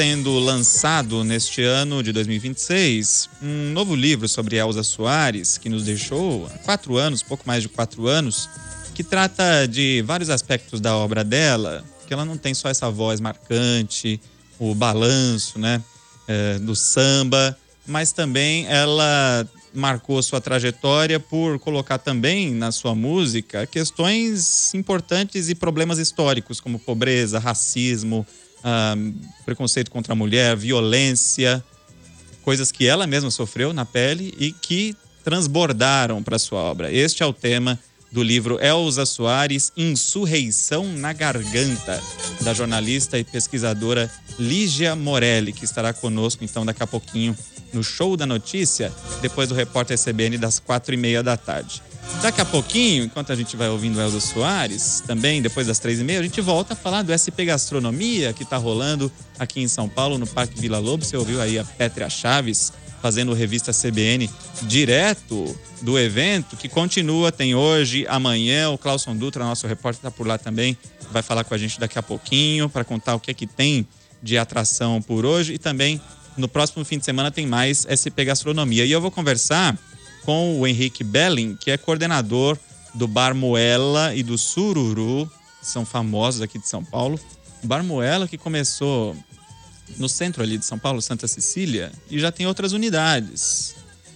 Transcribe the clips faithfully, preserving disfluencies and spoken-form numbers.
tendo lançado neste ano de dois mil e vinte e seis um novo livro sobre Elza Soares, que nos deixou há quatro anos, pouco mais de quatro anos, que trata de vários aspectos da obra dela, que ela não tem só essa voz marcante, o balanço, né, é, do samba, mas também ela marcou sua trajetória por colocar também na sua música questões importantes e problemas históricos, como pobreza, racismo, ah, preconceito contra a mulher, violência, coisas que ela mesma sofreu na pele e que transbordaram para sua obra. Este é o tema do livro Elza Soares, Insurreição na Garganta, da jornalista e pesquisadora Lígia Morelli, que estará conosco então daqui a pouquinho no Show da Notícia, depois do Repórter C B N das quatro e meia da tarde. Daqui a pouquinho, enquanto a gente vai ouvindo Elza Soares, também depois das três e meia, a gente volta a falar do S P Gastronomia, que está rolando aqui em São Paulo, no Parque Vila Lobos. Você ouviu aí a Pétria Chaves fazendo revista C B N direto do evento, que continua, tem hoje, amanhã. O Clauson Dutra, nosso repórter, está por lá também, vai falar com a gente daqui a pouquinho para contar o que é que tem de atração por hoje. E também no próximo fim de semana tem mais S P Gastronomia. E eu vou conversar com o Henrique Belling, que é coordenador do Bar Moela e do Sururu, que são famosos aqui de São Paulo. O Bar Moela, que começou no centro ali de São Paulo, Santa Cecília, e já tem outras unidades.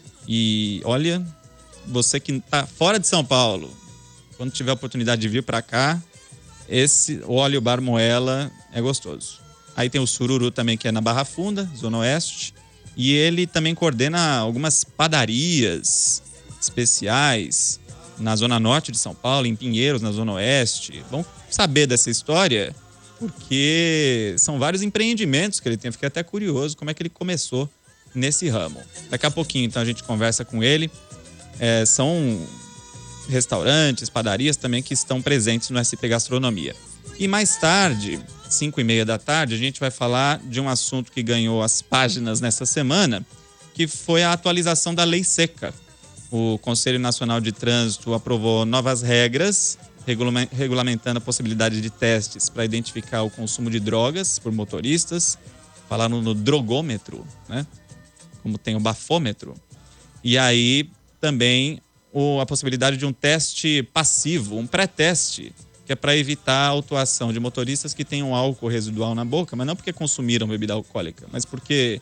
E olha, você que está fora de São Paulo, quando tiver a oportunidade de vir para cá, esse, olha, o Bar Moela é gostoso. Aí tem o Sururu também, que é na Barra Funda, Zona Oeste, e ele também coordena algumas padarias especiais na Zona Norte de São Paulo, em Pinheiros, na Zona Oeste. Vamos saber dessa história, porque são vários empreendimentos que ele tem. Eu fiquei até curioso como é que ele começou nesse ramo. Daqui a pouquinho, então, a gente conversa com ele. É, são restaurantes, padarias também que estão presentes no S P Gastronomia. E mais tarde, cinco e meia da tarde, a gente vai falar de um assunto que ganhou as páginas nessa semana, que foi a atualização da Lei Seca. O Conselho Nacional de Trânsito aprovou novas regras regulamentando a possibilidade de testes para identificar o consumo de drogas por motoristas. Falaram no drogômetro, né? Como tem o bafômetro. E aí também o, a possibilidade de um teste passivo, um pré-teste, que é para evitar a autuação de motoristas que tenham álcool residual na boca, mas não porque consumiram bebida alcoólica, mas porque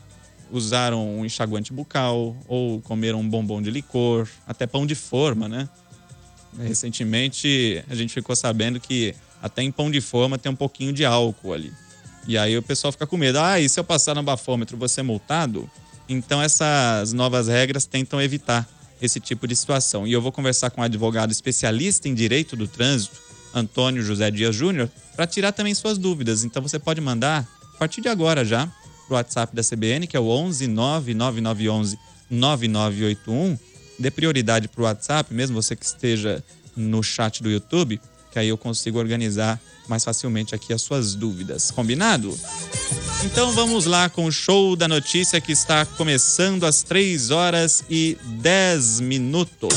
usaram um enxaguante bucal ou comeram um bombom de licor, até pão de forma, né? Recentemente a gente ficou sabendo que até em pão de forma tem um pouquinho de álcool ali. E aí o pessoal fica com medo. Ah, e se eu passar no bafômetro vou ser multado? Então essas novas regras tentam evitar esse tipo de situação. E eu vou conversar com um advogado especialista em direito do trânsito, Antônio José Dias Júnior, para tirar também suas dúvidas. Então você pode mandar, a partir de agora já, para o WhatsApp da C B N, que é o onze nove nove nove um um nove nove oito um. Dê prioridade para o WhatsApp, mesmo você que esteja no chat do YouTube, que aí eu consigo organizar mais facilmente aqui as suas dúvidas. Combinado? Então vamos lá com o Show da Notícia, que está começando às três horas e dez minutos.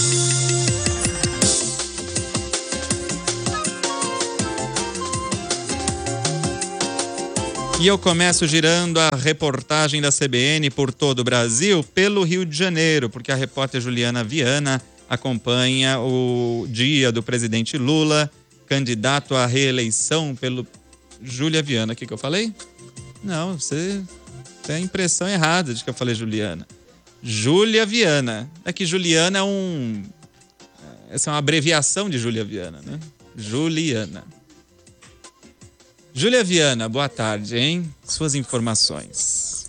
E eu começo girando a reportagem da C B N por todo o Brasil, pelo Rio de Janeiro, porque a repórter Juliana Viana acompanha o dia do presidente Lula, candidato à reeleição pelo... Júlia Viana, o que que eu falei? Não, você tem a impressão errada de que eu falei Juliana. Júlia Viana. É que Juliana é um... Essa é uma abreviação de Júlia Viana, né? Juliana. Júlia Viana, boa tarde, hein? Suas informações.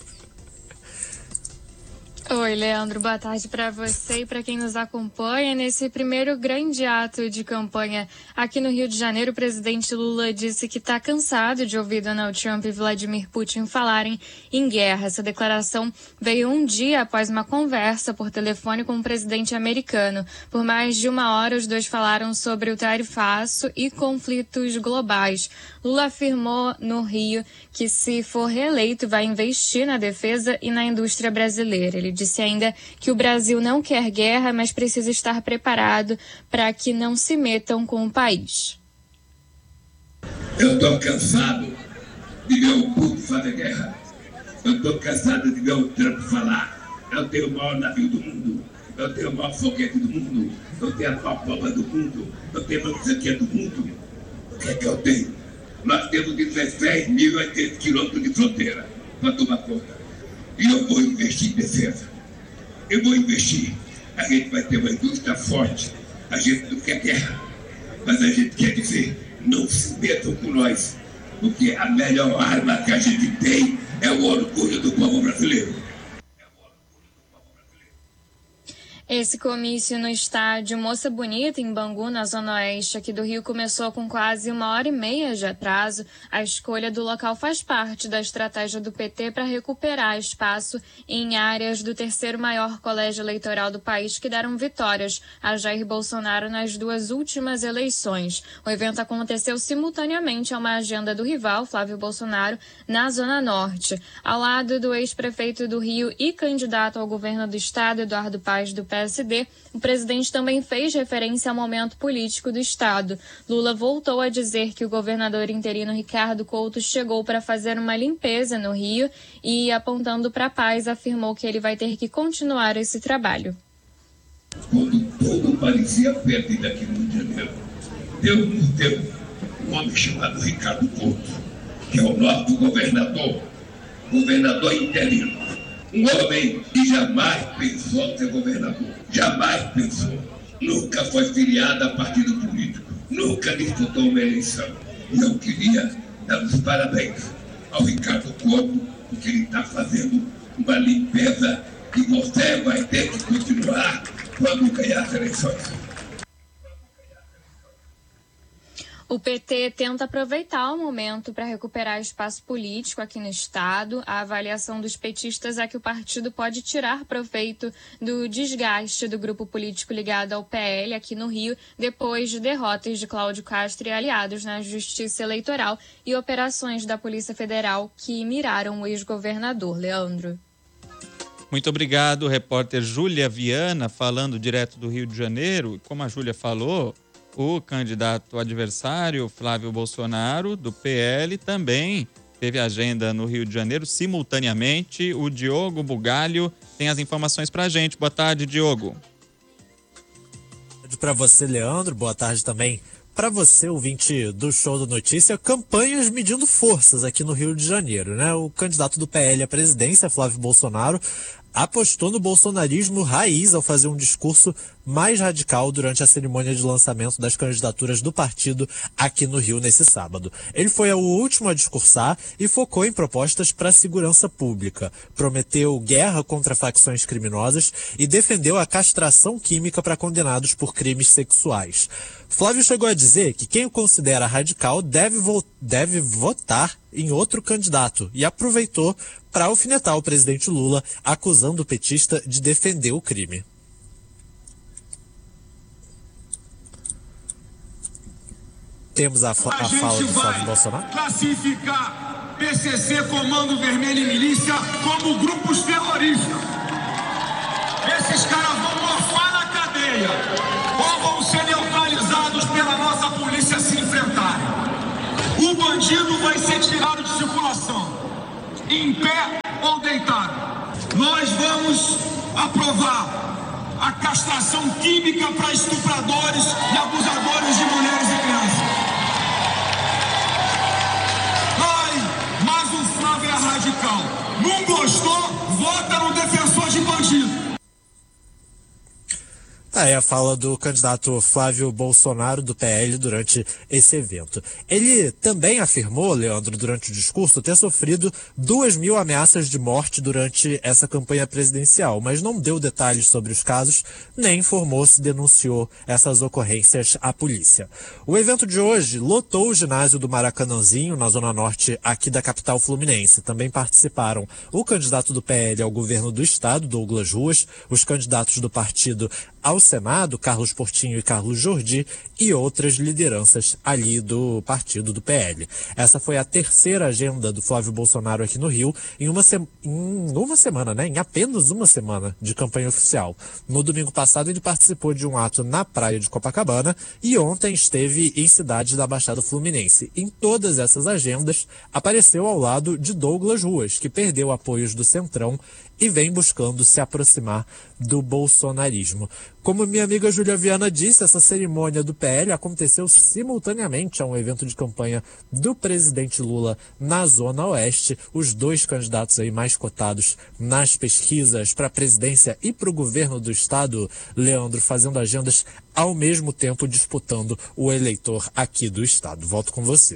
Oi, Leandro, boa tarde para você e para quem nos acompanha. Nesse primeiro grande ato de campanha aqui no Rio de Janeiro, o presidente Lula disse que está cansado de ouvir Donald Trump e Vladimir Putin falarem em guerra. Essa declaração veio um dia após uma conversa por telefone com o presidente americano. Por mais de uma hora, os dois falaram sobre o tarifaço e conflitos globais. Lula afirmou no Rio que, se for reeleito, vai investir na defesa e na indústria brasileira. Ele disse ainda que o Brasil não quer guerra, mas precisa estar preparado para que não se metam com o país. Eu estou cansado de ver o Putin fazer guerra. Eu estou cansado de ver o Trump falar. Eu tenho o maior navio do mundo. Eu tenho o maior foguete do mundo. Eu tenho a maior bomba do mundo. Eu tenho a maior franquia do mundo. O que é que eu tenho? Nós temos dezesseis mil e oitenta quilômetros de fronteira para tomar conta. E eu vou investir em defesa. Eu vou investir. A gente vai ter uma indústria forte. A gente não quer guerra. Mas a gente quer dizer, não se metam com nós. Porque a melhor arma que a gente tem é o orgulho do povo brasileiro. Esse comício no estádio Moça Bonita, em Bangu, na Zona Oeste aqui do Rio, começou com quase uma hora e meia de atraso. A escolha do local faz parte da estratégia do P T para recuperar espaço em áreas do terceiro maior colégio eleitoral do país que deram vitórias a Jair Bolsonaro nas duas últimas eleições. O evento aconteceu simultaneamente a uma agenda do rival, Flávio Bolsonaro, na Zona Norte. Ao lado do ex-prefeito do Rio e candidato ao governo do estado, Eduardo Paes, do P S D, o presidente também fez referência ao momento político do estado. Lula voltou a dizer que o governador interino Ricardo Couto chegou para fazer uma limpeza no Rio e, apontando para Paes, afirmou que ele vai ter que continuar esse trabalho. Quando tudo parecia perdido aqui no Rio de Janeiro, Deus nos deu um homem chamado Ricardo Couto, que é o nosso governador, governador interino. Um homem que jamais pensou ser governador, jamais pensou. Nunca foi filiado a partido político, nunca disputou uma eleição. E eu queria dar os parabéns ao Ricardo Couto, porque ele está fazendo uma limpeza que você vai ter que continuar quando ganhar as eleições. O P T tenta aproveitar o momento para recuperar espaço político aqui no estado. A avaliação dos petistas é que o partido pode tirar proveito do desgaste do grupo político ligado ao P L aqui no Rio, depois de derrotas de Cláudio Castro e aliados na Justiça Eleitoral e operações da Polícia Federal que miraram o ex-governador. Leandro. Muito obrigado, repórter Júlia Viana, falando direto do Rio de Janeiro. Como a Júlia falou, o candidato adversário, Flávio Bolsonaro, do P L, também teve agenda no Rio de Janeiro simultaneamente. O Diogo Bugalho tem as informações para a gente. Boa tarde, Diogo. Boa tarde para você, Leandro. Boa tarde também para você, ouvinte do Show da Notícia. Campanhas medindo forças aqui no Rio de Janeiro, né? O candidato do P L à presidência, Flávio Bolsonaro, apostou no bolsonarismo raiz ao fazer um discurso mais radical durante a cerimônia de lançamento das candidaturas do partido aqui no Rio nesse sábado. Ele foi o último a discursar e focou em propostas para a segurança pública. Prometeu guerra contra facções criminosas e defendeu a castração química para condenados por crimes sexuais. Flávio chegou a dizer que quem o considera radical deve, vo- deve votar em outro candidato e aproveitou para alfinetar o presidente Lula, acusando o petista de defender o crime. Temos a, fa- a, a fala do Flávio Bolsonaro. Classificar P C C, Comando Vermelho e Milícia como grupos terroristas. Esses caras vão morfar na cadeia ou vão ser neutralizados pela nossa polícia se enfrentarem. O bandido vai ser tirado de circulação, em pé ou deitado. Nós vamos aprovar a castração química para estupradores e abusadores de mulheres e crianças. Ai, mas o Flávio é radical. Não gostou? Vota no defensor de bandido. Tá aí a fala do candidato Flávio Bolsonaro, do P L, durante esse evento. Ele também afirmou, Leandro, durante o discurso, ter sofrido duas mil ameaças de morte durante essa campanha presidencial, mas não deu detalhes sobre os casos, nem informou se denunciou essas ocorrências à polícia. O evento de hoje lotou o ginásio do Maracanãzinho, na zona norte aqui da capital fluminense. Também participaram o candidato do P L ao governo do estado, Douglas Ruas, os candidatos do partido ao Senado, Carlos Portinho e Carlos Jordi, e outras lideranças ali do partido do P L. Essa foi a terceira agenda do Flávio Bolsonaro aqui no Rio, em uma, se... em uma semana, né? Em apenas uma semana de campanha oficial. No domingo passado, ele participou de um ato na praia de Copacabana e ontem esteve em cidades da Baixada Fluminense. Em todas essas agendas, apareceu ao lado de Douglas Ruas, que perdeu apoios do Centrão e vem buscando se aproximar do bolsonarismo. Como minha amiga Júlia Viana disse, essa cerimônia do P L aconteceu simultaneamente a um evento de campanha do presidente Lula na Zona Oeste. Os dois candidatos aí mais cotados nas pesquisas para a presidência e para o governo do estado, Leandro, fazendo agendas ao mesmo tempo disputando o eleitor aqui do estado. Volto com você.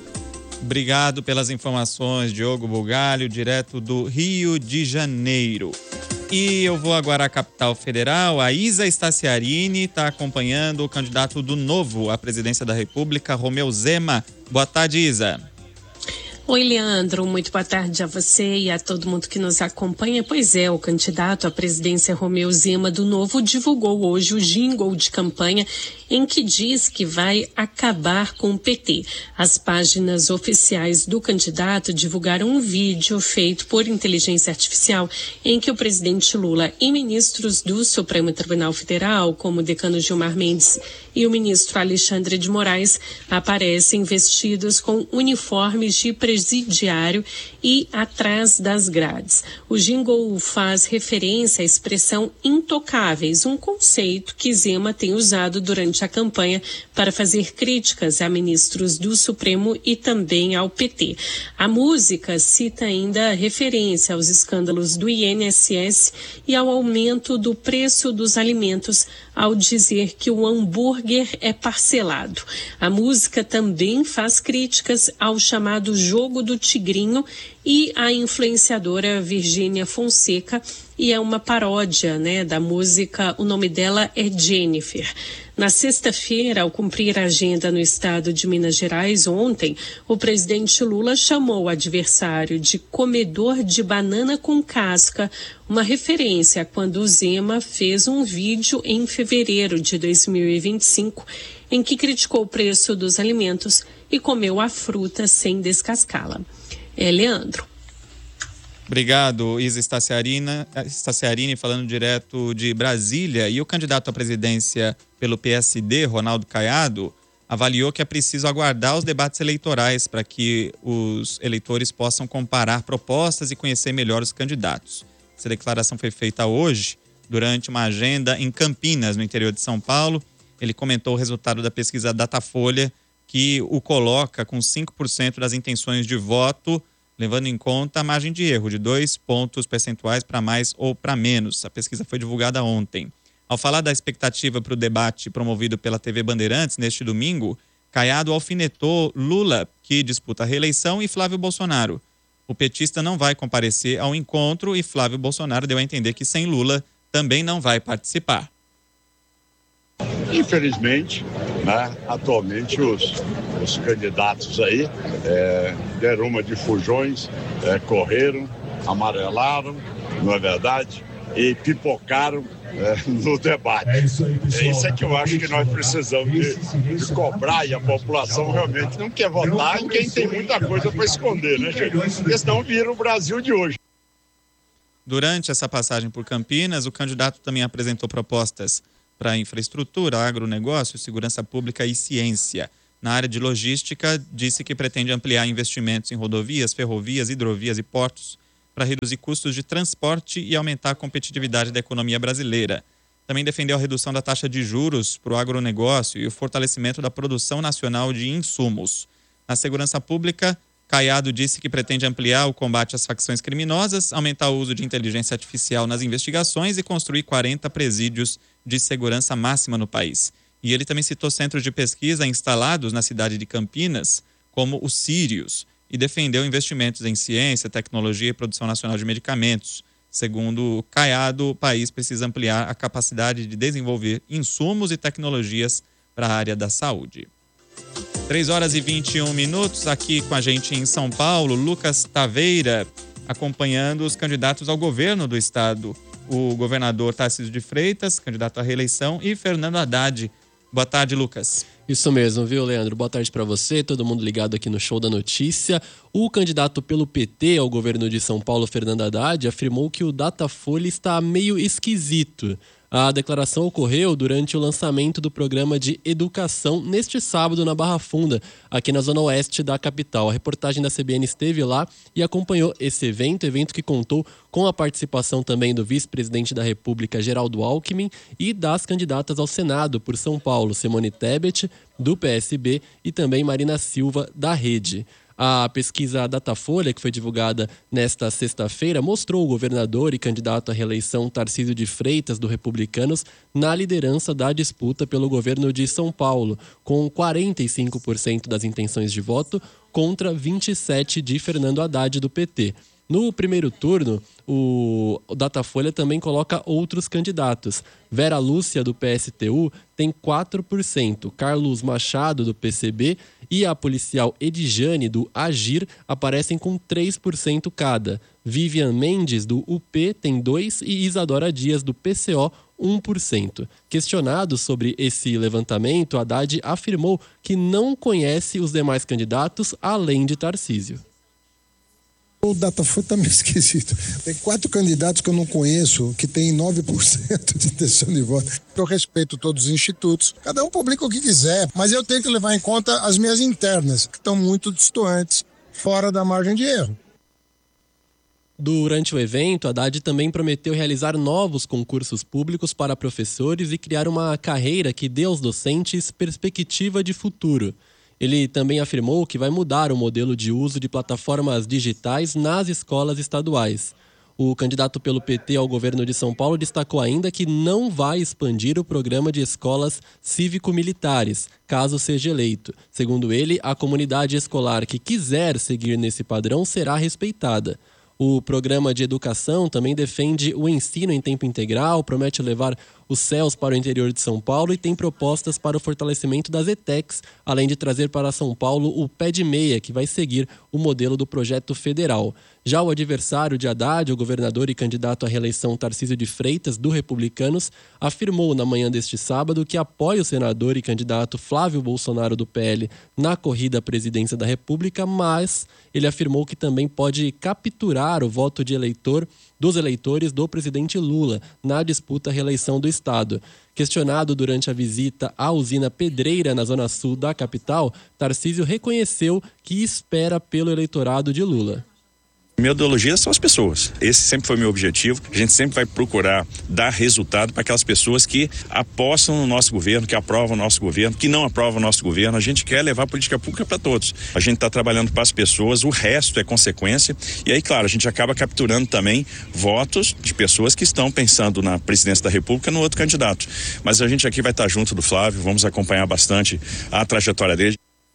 Obrigado pelas informações, Diogo Bugalho, direto do Rio de Janeiro. E eu vou agora à capital federal. A Isa Staciarini está acompanhando o candidato do Novo à presidência da República, Romeu Zema. Boa tarde, Isa. Oi, Leandro, muito boa tarde a você e a todo mundo que nos acompanha. Pois é, o candidato à presidência Romeu Zema do Novo divulgou hoje o jingle de campanha em que diz que vai acabar com o P T. As páginas oficiais do candidato divulgaram um vídeo feito por inteligência artificial em que o presidente Lula e ministros do Supremo Tribunal Federal, como o decano Gilmar Mendes e o ministro Alexandre de Moraes, aparecem vestidos com uniformes de presidiário e atrás das grades. O jingle faz referência à expressão intocáveis, um conceito que Zema tem usado durante a campanha para fazer críticas a ministros do Supremo e também ao P T. A música cita ainda referência aos escândalos do I N S S e ao aumento do preço dos alimentos ao dizer que o hambúrguer é parcelado. A música também faz críticas ao chamado jogo do tigrinho e à influenciadora Virgínia Fonseca, e é uma paródia, né, da música. O nome dela é Jennifer. Na sexta-feira, ao cumprir a agenda no estado de Minas Gerais ontem, o presidente Lula chamou o adversário de comedor de banana com casca, uma referência a quando o Zema fez um vídeo em fevereiro de dois mil e vinte e cinco, em que criticou o preço dos alimentos e comeu a fruta sem descascá-la. É, Leandro. Obrigado, Isa Staciarini, Staciarini, falando direto de Brasília. E o candidato à presidência pelo P S D, Ronaldo Caiado, avaliou que é preciso aguardar os debates eleitorais para que os eleitores possam comparar propostas e conhecer melhor os candidatos. Essa declaração foi feita hoje, durante uma agenda em Campinas, no interior de São Paulo. Ele comentou o resultado da pesquisa Datafolha, que o coloca com cinco por cento das intenções de voto, levando em conta a margem de erro de dois pontos percentuais para mais ou para menos. A pesquisa foi divulgada ontem. Ao falar da expectativa para o debate promovido pela T V Bandeirantes neste domingo, Caiado alfinetou Lula, que disputa a reeleição, e Flávio Bolsonaro. O petista não vai comparecer ao encontro e Flávio Bolsonaro deu a entender que sem Lula também não vai participar. Infelizmente, né, atualmente os, os candidatos aí é, deram uma de fujões, é, correram, amarelaram, não é verdade? E pipocaram é, no debate. É isso aí, pessoal. É isso é que eu acho que nós precisamos de, de cobrar, e a população realmente não quer votar em quem tem muita coisa para esconder, né, gente? Porque senão vira o Brasil de hoje. Durante essa passagem por Campinas, o candidato também apresentou propostas para infraestrutura, agronegócio, segurança pública e ciência. Na área de logística, disse que pretende ampliar investimentos em rodovias, ferrovias, hidrovias e portos para reduzir custos de transporte e aumentar a competitividade da economia brasileira. Também defendeu a redução da taxa de juros para o agronegócio e o fortalecimento da produção nacional de insumos. Na segurança pública, Caiado disse que pretende ampliar o combate às facções criminosas, aumentar o uso de inteligência artificial nas investigações e construir quarenta presídios de segurança máxima no país. E ele também citou centros de pesquisa instalados na cidade de Campinas, como o Sírios, e defendeu investimentos em ciência, tecnologia e produção nacional de medicamentos. Segundo Caiado, o país precisa ampliar a capacidade de desenvolver insumos e tecnologias para a área da saúde. três horas e vinte e um minutos, aqui com a gente em São Paulo, Lucas Taveira, acompanhando os candidatos ao governo do estado. o governador Tarcísio de Freitas, candidato à reeleição, e Fernando Haddad. Boa tarde, Lucas. Isso mesmo, viu, Leandro? Boa tarde para você, todo mundo ligado aqui no Show da Notícia. O candidato pelo P T ao governo de São Paulo, Fernando Haddad, afirmou que o Datafolha está meio esquisito. A declaração ocorreu durante o lançamento do programa de educação neste sábado na Barra Funda, aqui na zona oeste da capital. A reportagem da C B N esteve lá e acompanhou esse evento, evento que contou com a participação também do vice-presidente da República, Geraldo Alckmin, e das candidatas ao Senado por São Paulo, Simone Tebet, do P S B, e também Marina Silva, da Rede. A pesquisa Datafolha, que foi divulgada nesta sexta-feira, mostrou o governador e candidato à reeleição Tarcísio de Freitas, do Republicanos, na liderança da disputa pelo governo de São Paulo, com quarenta e cinco por cento das intenções de voto contra vinte e sete por cento de Fernando Haddad, do P T. No primeiro turno, o Datafolha também coloca outros candidatos. Vera Lúcia, do P S T U, tem quatro por cento. Carlos Machado, do P C B, e a policial Edjane, do Agir, aparecem com três por cento cada. Vivian Mendes, do U P, tem dois por cento e Isadora Dias, do P C O, um por cento. Questionado sobre esse levantamento, Haddad afirmou que não conhece os demais candidatos, além de Tarcísio. O Datafolha está meio esquisito. Tem quatro candidatos que eu não conheço, que tem nove por cento de intenção de voto. Eu respeito todos os institutos. Cada um publica o que quiser, mas eu tenho que levar em conta as minhas internas, que estão muito distantes, fora da margem de erro. Durante o evento, Haddad também prometeu realizar novos concursos públicos para professores e criar uma carreira que dê aos docentes perspectiva de futuro. Ele também afirmou que vai mudar o modelo de uso de plataformas digitais nas escolas estaduais. O candidato pelo P T ao governo de São Paulo destacou ainda que não vai expandir o programa de escolas cívico-militares, caso seja eleito. Segundo ele, a comunidade escolar que quiser seguir nesse padrão será respeitada. O programa de educação também defende o ensino em tempo integral, promete levar os C E Ls para o interior de São Paulo e tem propostas para o fortalecimento das E T E Cs, além de trazer para São Paulo o Pé de Meia, que vai seguir o modelo do projeto federal. Já o adversário de Haddad, o governador e candidato à reeleição Tarcísio de Freitas, do Republicanos, afirmou na manhã deste sábado que apoia o senador e candidato Flávio Bolsonaro, do P L, na corrida à presidência da República, mas ele afirmou que também pode capturar o voto de eleitor dos eleitores do presidente Lula na disputa à reeleição do Estado. Questionado durante a visita à usina Pedreira, na zona sul da capital, Tarcísio reconheceu que espera pelo eleitorado de Lula. Minha ideologia são as pessoas. Esse sempre foi meu objetivo. A gente sempre vai procurar dar resultado para aquelas pessoas que apostam no nosso governo, que aprovam o nosso governo, que não aprovam o nosso governo. A gente quer levar a política pública para todos. A gente está trabalhando para as pessoas, o resto é consequência. E aí, claro, a gente acaba capturando também votos de pessoas que estão pensando na presidência da República no outro candidato. Mas a gente aqui vai estar junto do Flávio, vamos acompanhar bastante a trajetória dele.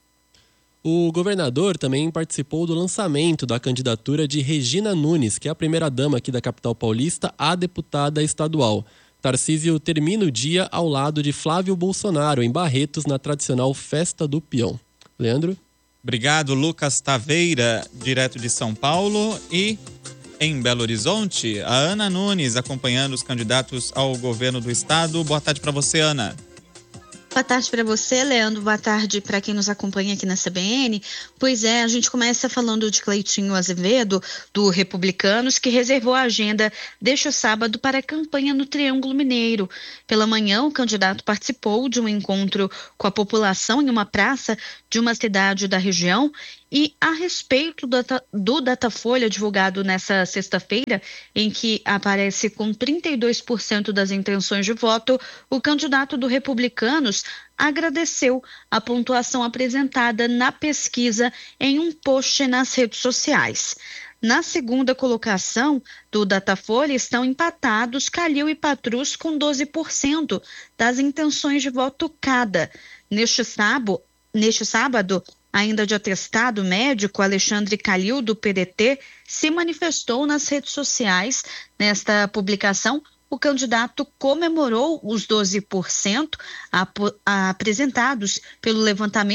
O governador também participou do lançamento da candidatura de Regina Nunes, que é a primeira-dama aqui da capital paulista, a deputada estadual. Tarcísio termina o dia ao lado de Flávio Bolsonaro, em Barretos, na tradicional Festa do Peão. Leandro? Obrigado, Lucas Taveira, direto de São Paulo. E em Belo Horizonte, a Ana Nunes acompanhando os candidatos ao governo do estado. Boa tarde para você, Ana. Boa tarde para você, Leandro. Boa tarde para quem nos acompanha aqui na C B N. Pois é, a gente começa falando de Cleitinho Azevedo, do Republicanos, que reservou a agenda deste sábado para a campanha no Triângulo Mineiro. Pela manhã, o candidato participou de um encontro com a população em uma praça de uma cidade da região. E a respeito do, do Datafolha divulgado nessa sexta-feira, em que aparece com trinta e dois por cento das intenções de voto, o candidato do Republicanos agradeceu a pontuação apresentada na pesquisa em um post nas redes sociais. Na segunda colocação do Datafolha estão empatados Calil e Patrus com doze por cento das intenções de voto cada. Neste sábado, neste sábado ainda de atestado médico, Alexandre Calil, do P D T, se manifestou nas redes sociais. Nesta publicação, o candidato comemorou os doze por cento ap- apresentados pelo levantamento,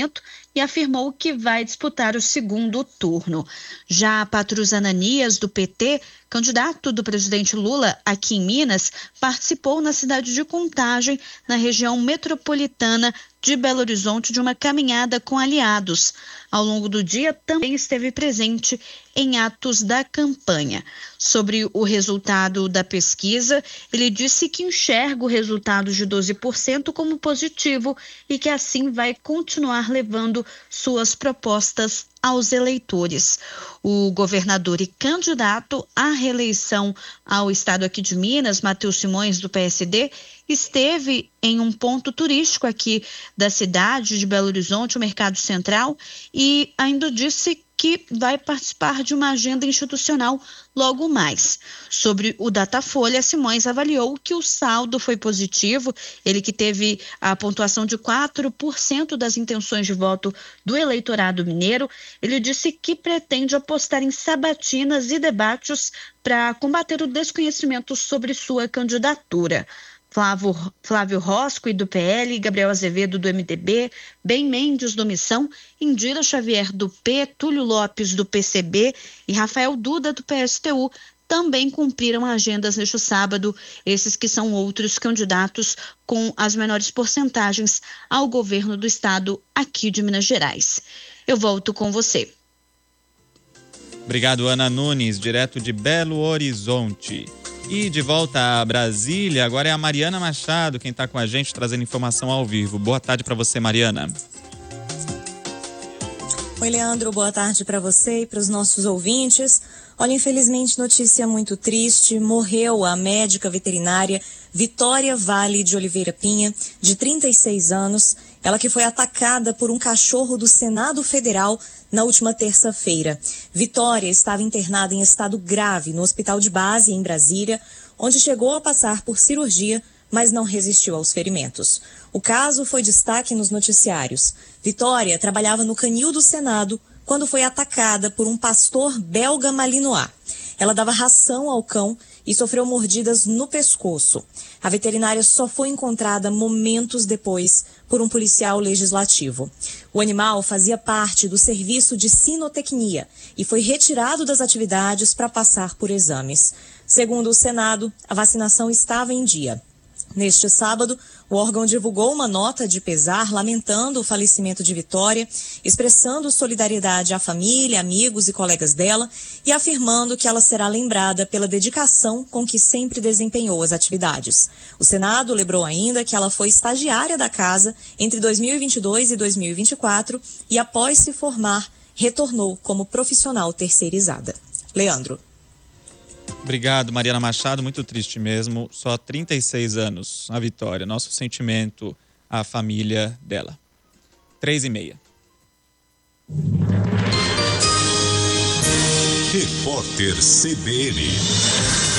e afirmou que vai disputar o segundo turno. Já Patrus Ananias, do P T, candidato do presidente Lula aqui em Minas, participou na cidade de Contagem, na região metropolitana de Belo Horizonte, de uma caminhada com aliados. Ao longo do dia, também esteve presente em atos da campanha. Sobre o resultado da pesquisa, ele disse que enxerga o resultado de doze por cento como positivo e que assim vai continuar levando suas propostas aos eleitores. O governador e candidato à reeleição ao estado aqui de Minas, Matheus Simões, do P S D, esteve em um ponto turístico aqui da cidade de Belo Horizonte, o Mercado Central, e ainda disse que vai participar de uma agenda institucional logo mais. Sobre o Datafolha, Simões avaliou que o saldo foi positivo, ele que teve a pontuação de quatro por cento das intenções de voto do eleitorado mineiro. Ele disse que pretende apostar em sabatinas e debates para combater o desconhecimento sobre sua candidatura. Flávio, Flávio Rosco, do P L, Gabriel Azevedo, do M D B, Ben Mendes, do Missão, Indira Xavier, do P, Túlio Lopes, do P C B e Rafael Duda, do P S T U, também cumpriram agendas neste sábado, esses que são outros candidatos com as menores porcentagens ao governo do estado aqui de Minas Gerais. Eu volto com você. Obrigado, Ana Nunes, direto de Belo Horizonte. E de volta a Brasília, agora é a Mariana Machado quem está com a gente trazendo informação ao vivo. Boa tarde para você, Mariana. Oi, Leandro, boa tarde para você e para os nossos ouvintes. Olha, infelizmente, notícia muito triste, morreu a médica veterinária Vitória Vale de Oliveira Pinha, de trinta e seis anos, ela que foi atacada por um cachorro do Senado Federal na última terça-feira. Vitória estava internada em estado grave no hospital de base em Brasília, onde chegou a passar por cirurgia, mas não resistiu aos ferimentos. O caso foi destaque nos noticiários. Vitória trabalhava no canil do Senado quando foi atacada por um pastor belga malinois. Ela dava ração ao cão e sofreu mordidas no pescoço. A veterinária só foi encontrada momentos depois por um policial legislativo. O animal fazia parte do serviço de sinotecnia e foi retirado das atividades para passar por exames. Segundo o Senado, a vacinação estava em dia. Neste sábado, o órgão divulgou uma nota de pesar lamentando o falecimento de Vitória, expressando solidariedade à família, amigos e colegas dela e afirmando que ela será lembrada pela dedicação com que sempre desempenhou as atividades. O Senado lembrou ainda que ela foi estagiária da casa entre dois mil e vinte e dois e dois mil e vinte e quatro e, após se formar, retornou como profissional terceirizada. Leandro. Obrigado, Mariana Machado, muito triste mesmo, só trinta e seis anos, a Vitória, nosso sentimento à família dela. Três e meia. Repórter C B N.